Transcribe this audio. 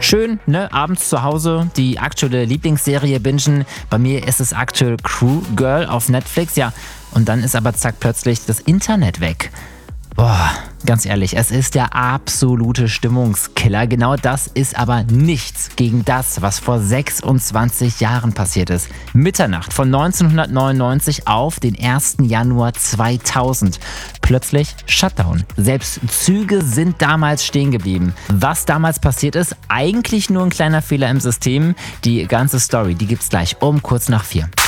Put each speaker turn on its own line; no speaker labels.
Schön, ne? Abends zu Hause die aktuelle Lieblingsserie bingen. Bei mir ist es aktuell Crew Girl auf Netflix, ja. Und dann ist aber zack plötzlich das Internet weg. Boah, ganz ehrlich, es ist der absolute Stimmungskiller. Genau das ist aber nichts gegen das, was vor 26 Jahren passiert ist. Mitternacht von 1999 auf den 1. Januar 2000. Plötzlich Shutdown. Selbst Züge sind damals stehen geblieben. Was damals passiert ist, eigentlich nur ein kleiner Fehler im System. Die ganze Story, die gibt's gleich um kurz nach 4.